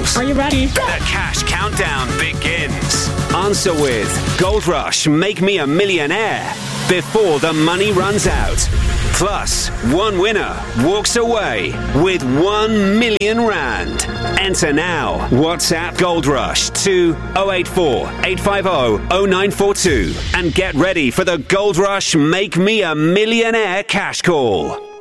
calls. Are you ready? The cash countdown begins. Answer with Gold Rush Make Me a Millionaire before the money runs out. Plus, one winner walks away with 1 million rand. Enter now. WhatsApp Gold Rush to 084 850 0942 and get ready for the Gold Rush Make Me a Millionaire cash call.